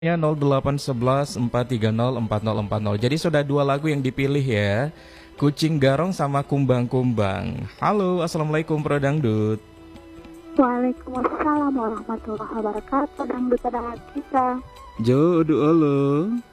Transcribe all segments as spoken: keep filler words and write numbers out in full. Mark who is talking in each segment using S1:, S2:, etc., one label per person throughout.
S1: Ya nol delapan satu satu empat tiga nol empat nol empat nol. Jadi sudah dua lagu yang dipilih ya. Kucing Garong sama Kumbang Kumbang. Halo, assalamualaikum Bro Dangdut.
S2: Waalaikumsalam warahmatullahi wabarakatuh. Dangdut adalah kita
S1: Jo du olo.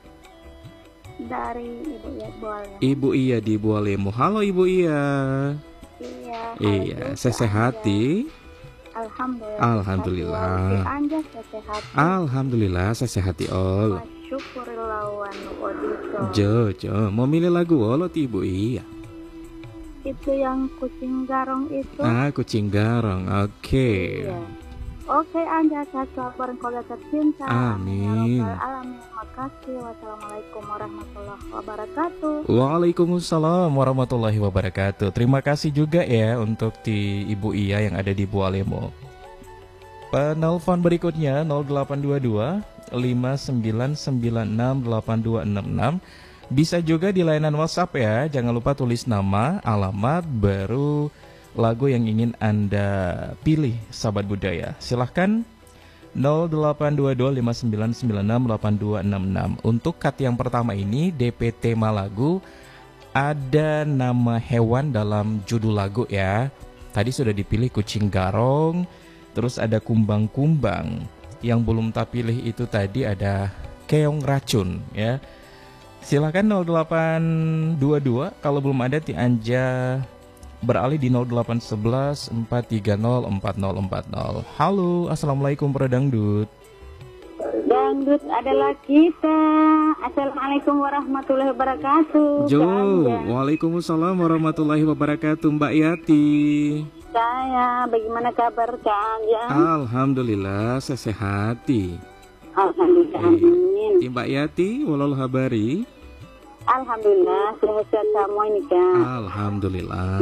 S2: dari Ibu Iya boleh.
S1: Ibu Iya di Bualemu. Halo Ibu Iya.
S2: Iya.
S1: Iya, sesehati.
S2: Alhamdulillah.
S1: Alhamdulillah.
S2: Anja sehat.
S1: Alhamdulillah saya sehati ol.
S2: Syukurillah wa nu'udito.
S1: Jo jo, mau milih lagu olo ti Ibu Iya.
S2: Itu yang kucing garong itu.
S1: Ah, Kucing Garong. Oke.
S2: Iya. Oke Anja cocok bareng keluarga tercinta.
S1: Amin.
S2: Ya Rabbal alamin. Makasih. Wassalamualaikum warahmatullahi wabarakatuh.
S1: Waalaikumsalam warahmatullahi wabarakatuh. Terima kasih juga ya untuk di Ibu Iya yang ada di Bualemo. Penelpon berikutnya nol delapan dua dua lima sembilan sembilan enam delapan dua enam enam. Bisa juga di layanan WhatsApp ya. Jangan lupa tulis nama, alamat, baru lagu yang ingin Anda pilih, sahabat budaya. Silahkan nol delapan dua dua lima sembilan sembilan enam delapan dua enam enam. Untuk cut yang pertama ini D P tema lagu, ada nama hewan dalam judul lagu ya. Tadi sudah dipilih Kucing Garong, terus ada Kumbang Kumbang. Yang belum tak pilih itu tadi ada Keong Racun ya. Silahkan nol delapan dua dua, kalau belum ada ti Anja beralih di nol delapan satu satu empat tiga nol empat nol empat nol. Halo, assalamualaikum Bro Dangdut.
S2: Dangdut adalah kita. Assalamualaikum warahmatullahi wabarakatuh.
S1: Jo,
S2: Anja.
S1: waalaikumsalam warahmatullahi wabarakatuh Mbak Yati.
S2: Saya, bagaimana kabar Kak Anja?
S1: Alhamdulillah, saya sehati.
S2: Alhamdulillah, amin.
S1: Di Mbak Yati, walal habari.
S2: Alhamdulillah, sehat-sehat semua ini Kak.
S1: Alhamdulillah.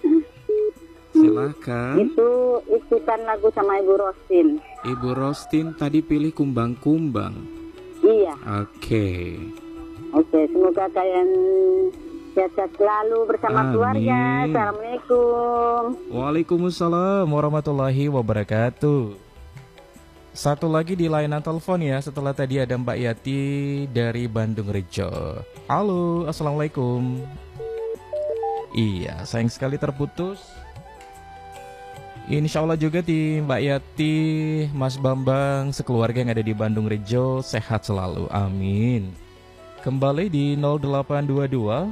S1: Silahkan.
S2: Itu ikutan lagu sama Ibu Rosin.
S1: Ibu Rostin tadi pilih Kumbang Kumbang.
S2: Iya.
S1: Oke.
S2: Oke, semoga kalian sehat selalu bersama
S1: Amin.
S2: keluarga. Assalamualaikum.
S1: Waalaikumsalam warahmatullahi wabarakatuh. Satu lagi di layanan telepon ya. Setelah tadi ada Mbak Yati dari Bandung Rejo. Halo, assalamualaikum. Iya, sayang sekali terputus. Insya Allah juga di Mbak Yati, Mas Bambang, sekeluarga yang ada di Bandung Rejo sehat selalu, amin. Kembali di nol delapan dua dua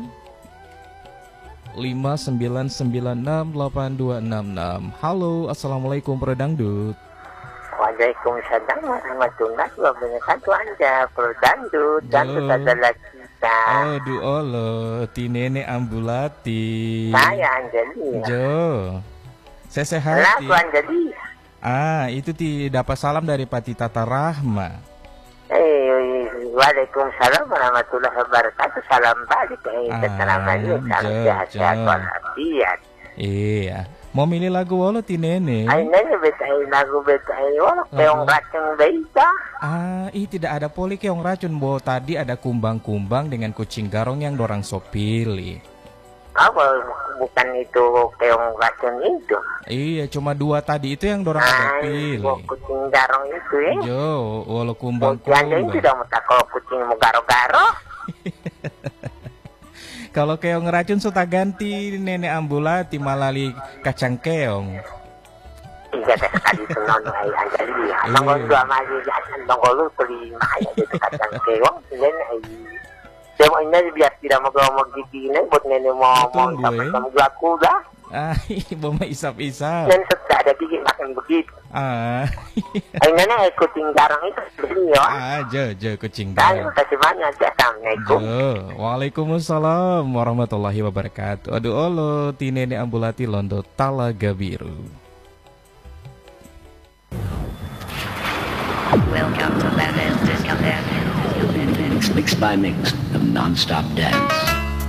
S1: lima sembilan sembilan enam delapan dua enam enam. Halo, assalamualaikum Bro Dangdut.
S3: Waalaikumsalam warahmatullahi wabarakatuh. Anja Bro Dangdut. Dangdut adalah kita.
S1: Aduh Allah, ti nenek ambulati.
S3: Saya Anjali.
S1: Jo, saya sehat.
S3: Lagu Anjali.
S1: Ah, itu ti dapat salam dari Pati Tata Rahma.
S3: Eh, Waalaikumsalam warahmatullahi wabarakatuh. Salam balik. Eh, keterangannya salam sehat-sehat walafiat.
S1: Iya. Mau milih lagu wala ti nenek?
S3: Ay, nene bet ay lagu bet ay wala keong racun beta.
S1: Ah, ih tidak ada poli keong racun, Bo. Tadi ada Kumbang-Kumbang dengan Kucing Garong yang dorang so pilih.
S3: Apa bukan itu keong racun itu?
S1: Iya, cuma dua tadi itu yang dorang ada
S3: Ay,
S1: pilih.
S3: kucing garong itu ya.
S1: Jo, wala
S3: Kucing itu
S1: Kumbang-Kumbang.
S3: dong tak kalau kucing mau garo-garo.
S1: Kalau keong racun suka ganti nenek ambulati malali kacang keong.
S3: Iya teh tadi itu nono ay anjali ya. Nongol dua maju jalan nongol lu terima ya itu kacang keong nenek ay. Demo ini biar tidak mau mau gigi ini buat nenek mau mau
S1: Betul,
S3: sama
S1: gue.
S3: sama kuda.
S1: Ah, boma isap-isap.
S3: Dan setelah ada gigi makan begitu.
S1: Ah,
S3: Ay nenek ay kucing garong itu beli ya.
S1: ah, jo, jo, Kucing
S3: Terima
S1: Garong.
S3: kasih banyak ya. Assalamualaikum.
S1: Jo, waalaikumsalam warahmatullahi wabarakatuh. Aduh olo, ti nenek ambulati londo Talaga Biru.
S4: Welcome to Batman's Disco Band.
S5: Mix by mix of non-stop dance.